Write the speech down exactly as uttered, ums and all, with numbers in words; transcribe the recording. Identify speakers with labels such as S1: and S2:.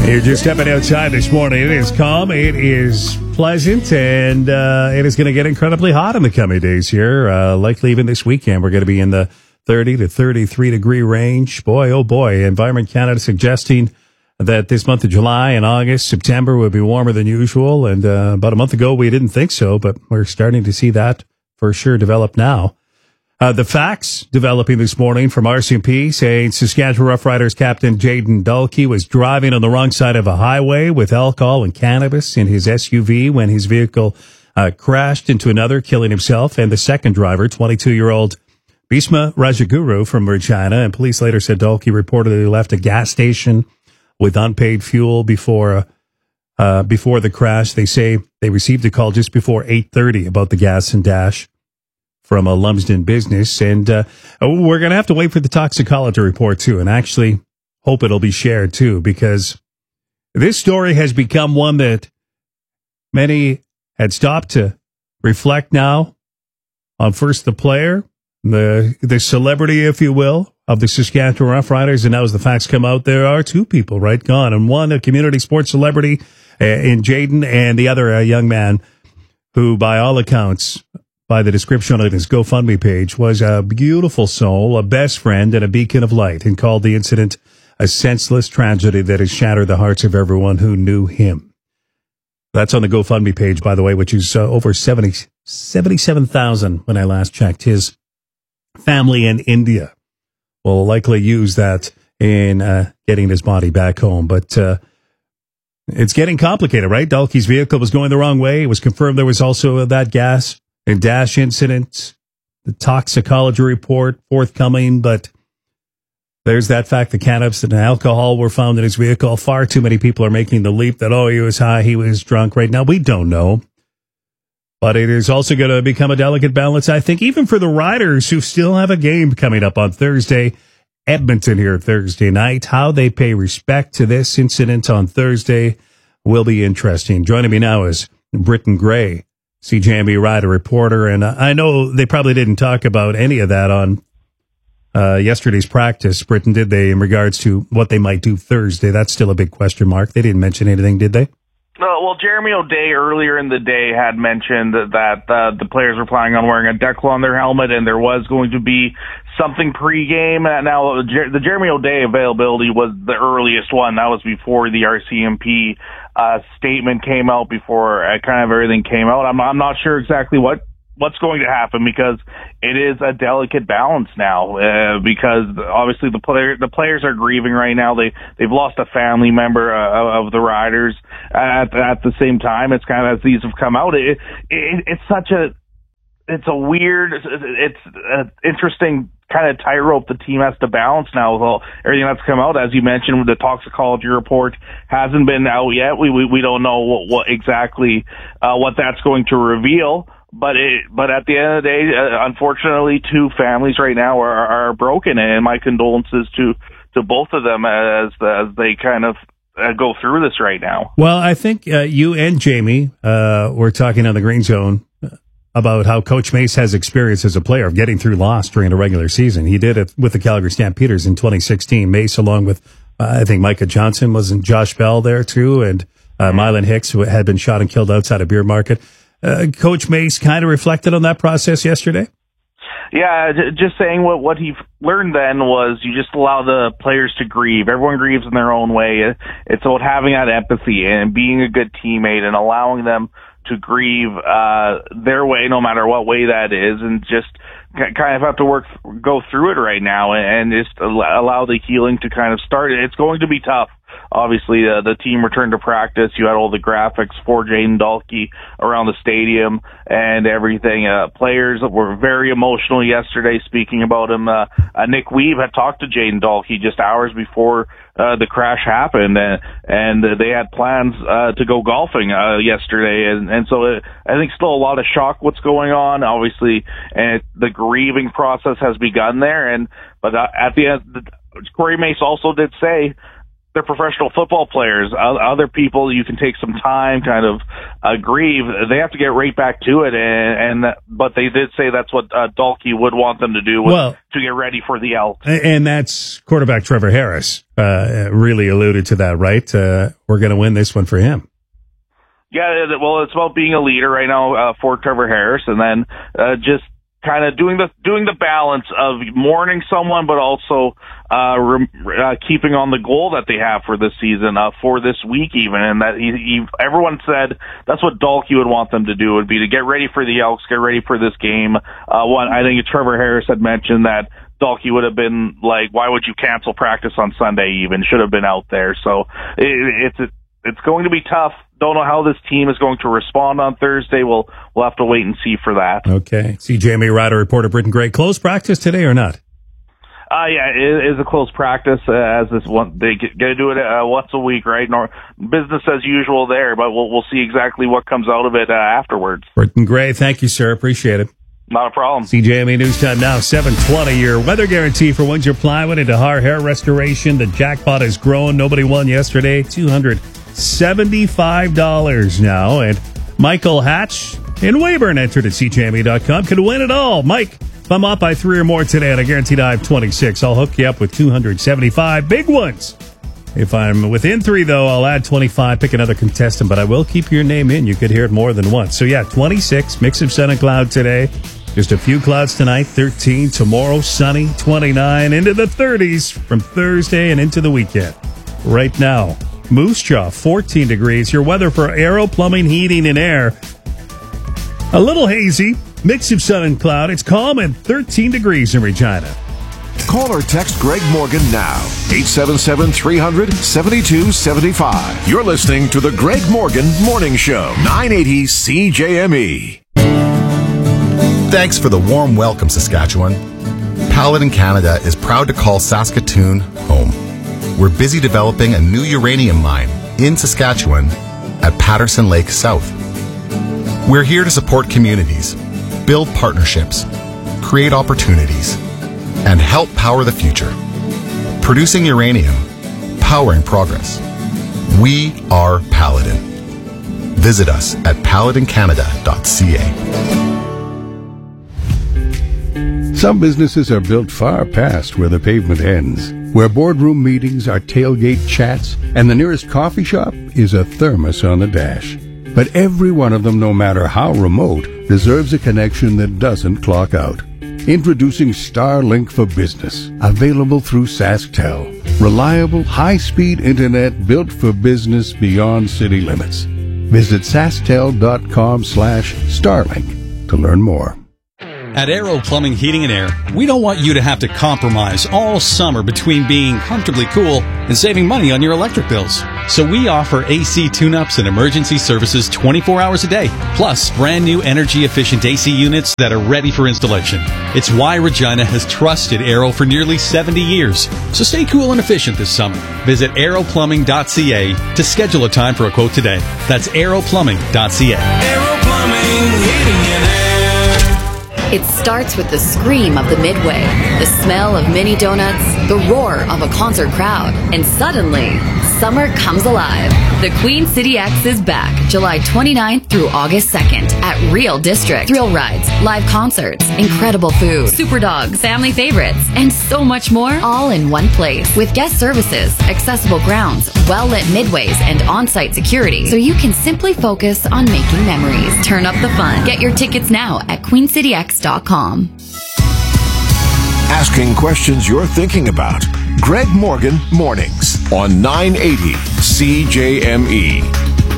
S1: You're just stepping outside this morning. It is calm, it is pleasant, and uh, it is going to get incredibly hot in the coming days here. Uh, likely even this weekend, we're going to be in the thirty to thirty-three degree range. Boy, oh boy, Environment Canada suggesting that this month of July and August, September will be warmer than usual. And uh, about a month ago, we didn't think so, but we're starting to see that for sure develop now. Uh, the facts developing this morning from R C M P saying Saskatchewan Roughriders captain Jayden Dalkey was driving on the wrong side of a highway with alcohol and cannabis in his S U V when his vehicle uh, crashed into another, killing himself and the second driver, twenty-two-year-old Bhishma Rajaguru from Regina. And police later said Dalkey reportedly left a gas station with unpaid fuel before uh, before the crash. They say they received a call just before eight thirty about the gas and dash from a Lumsden business. And uh, we're going to have to wait for the toxicology report, too, and actually hope it'll be shared, too, because this story has become one that many had stopped to reflect now on first the player, the the celebrity, if you will, of the Saskatchewan Roughriders. And now as the facts come out, there are two people, right, gone. And one, a community sports celebrity uh, in Jayden, and the other, a young man who, by all accounts, by the description on his GoFundMe page, was a beautiful soul, a best friend, and a beacon of light, and called the incident a senseless tragedy that has shattered the hearts of everyone who knew him. That's on the GoFundMe page, by the way, which is uh, over seventy, seventy-seven thousand when I last checked. His family in India will likely use that in uh, getting his body back home. But uh, it's getting complicated, right? Dalkey's vehicle was going the wrong way. It was confirmed there was also that gas and dash incident, the toxicology report forthcoming, but there's that fact that cannabis and alcohol were found in his vehicle. Far too many people are making the leap that, oh, he was high, he was drunk. Right now, we don't know. But it is also going to become a delicate balance, I think, even for the riders who still have a game coming up on Thursday. Edmonton here Thursday night. How they pay respect to this incident on Thursday will be interesting. Joining me now is Britton Gray, C J M B rider reporter, and I know they probably didn't talk about any of that on uh, yesterday's practice. Britton, did they, in regards to what they might do Thursday? That's still a big question mark. They didn't mention anything, did they?
S2: Uh, well, Jeremy O'Day earlier in the day had mentioned that, that uh, the players were planning on wearing a decal on their helmet, and there was going to be something pregame. Uh, now, the Jeremy O'Day availability was the earliest one. That was before the R C M P uh, statement came out, before uh, kind of everything came out. I'm, I'm not sure exactly what what's going to happen, because it is a delicate balance now, uh, because obviously the player, the players are grieving right now. They, they've lost a family member uh, of the riders. At, at the same time, it's kind of, as these have come out, it, it, it's such a, it's a weird, it's an interesting kind of tightrope the team has to balance now with all, everything that's come out. As you mentioned, the toxicology report hasn't been out yet. We, we, we don't know what, what exactly, uh, what that's going to reveal. But it, but at the end of the day, uh, unfortunately, two families right now are, are broken, and my condolences to, to both of them as, as they kind of uh, go through this right now.
S1: Well, I think uh, you and Jamie uh, were talking on the Green Zone about how Coach Mace has experience as a player of getting through loss during a regular season. He did it with the Calgary Stampeders in twenty sixteen. Mace, along with, uh, I think, Micah Johnson, wasn't Josh Bell there, too, and uh, Mylan Hicks, who had been shot and killed outside a beer market. Uh, Coach Mace kind of reflected on that process yesterday?
S2: Yeah, just saying what what he learned then was you just allow the players to grieve. Everyone grieves in their own way. It's about having that empathy and being a good teammate and allowing them to grieve uh their way, no matter what way that is, and just kind of have to work, go through it right now, and just allow the healing to kind of start. It's going to be tough. Obviously, uh, the team returned to practice. You had all the graphics for Jayden Dalkey around the stadium and everything. Uh, players were very emotional yesterday speaking about him. Uh, uh, Nick Weave had talked to Jayden Dalkey just hours before uh, the crash happened, and, and uh, they had plans uh, to go golfing uh, yesterday. And, and so it, I think still a lot of shock what's going on, obviously, and the grieving process has begun there. And but uh, at the end, Corey Mace also did say, they're professional football players. Other people, you can take some time, kind of uh, grieve. They have to get right back to it, and, and but they did say that's what uh, Dalkey would want them to do, was
S1: well,
S2: to get ready for the Elks.
S1: And that's quarterback Trevor Harris uh, really alluded to that, right? Uh, we're going to win this one for him.
S2: Yeah, well, it's about being a leader right now uh, for Trevor Harris, and then uh, just kind of doing the doing the balance of mourning someone, but also uh, re- uh, keeping on the goal that they have for this season, uh, for this week even. And that he, he, everyone said that's what Dalkey would want them to do, would be to get ready for the Elks, get ready for this game. Uh, one, I think Trevor Harris had mentioned that Dalkey would have been like, why would you cancel practice on Sunday even? Should have been out there. So it, it's it's going to be tough. Don't know how this team is going to respond on Thursday. We'll we'll have to wait and see for that.
S1: Okay. C J M E Rider, reporter Britton Gray. Close practice today or not?
S2: Uh, yeah, it is a close practice, uh, as this one, they get, get to do it uh, once a week, right? Nor, business as usual there, but we'll we'll see exactly what comes out of it uh, afterwards.
S1: Britton Gray, thank you, sir. Appreciate it.
S2: Not a problem.
S1: C J M E News Time now, seven twenty. Your weather guarantee for Windsor Plywood and Dahar Hair Restoration. The jackpot has grown. Nobody won yesterday. two hundred seventy-five dollars now. And Michael Hatch in Weyburn entered at C J M E dot com. Could win it all. Mike, if I'm up by three or more today and I guaranteed I have twenty-six, I'll hook you up with two hundred seventy-five big ones. If I'm within three, though, I'll add twenty-five, pick another contestant, but I will keep your name in. You could hear it more than once. So, yeah, twenty-six, mix of sun and cloud today. Just a few clouds tonight, thirteen. Tomorrow, sunny, twenty-nine. Into the thirties from Thursday and into the weekend. Right now, Moose Jaw, fourteen degrees. Your weather for Aero Plumbing, Heating, and Air. A little hazy, mix of sun and cloud. It's calm and thirteen degrees in Regina.
S3: Call or text Greg Morgan now. eight seven seven, three hundred, seven two seven five. You're listening to the Greg Morgan Morning Show. nine eighty C J M E.
S4: Thanks for the warm welcome, Saskatchewan. Paladin Canada is proud to call Saskatoon home. We're busy developing a new uranium mine in Saskatchewan at Patterson Lake South. We're here to support communities, build partnerships, create opportunities, and help power the future. Producing uranium, powering progress. We are Paladin. Visit us at paladin canada dot c a.
S5: Some businesses are built far past where the pavement ends, where boardroom meetings are tailgate chats, and the nearest coffee shop is a thermos on the dash. But every one of them, no matter how remote, deserves a connection that doesn't clock out. Introducing Starlink for Business, available through SaskTel. Reliable, high-speed internet built for business beyond city limits. Visit sasktel.com slash Starlink to learn more.
S6: At Aero Plumbing, Heating, and Air, we don't want you to have to compromise all summer between being comfortably cool and saving money on your electric bills. So we offer A C tune-ups and emergency services twenty-four hours a day, plus brand new energy-efficient A C units that are ready for installation. It's why Regina has trusted Aero for nearly seventy years. So stay cool and efficient this summer. Visit aero plumbing dot c a to schedule a time for a quote today. That's aero plumbing dot c a.
S7: Aero Plumbing, Heating, and Air.
S8: It starts with the scream of the Midway, the smell of mini donuts, the roar of a concert crowd, and suddenly, summer comes alive. The Queen City X is back July twenty-ninth through August second at Real District. Thrill rides, live concerts, incredible food, super dogs, family favorites, and so much more, all in one place. With guest services, accessible grounds, well-lit midways, and on-site security, so you can simply focus on making memories. Turn up the fun. Get your tickets now at queen city x dot com.
S3: Asking questions you're thinking about. Greg Morgan Mornings on nine eighty C J M E.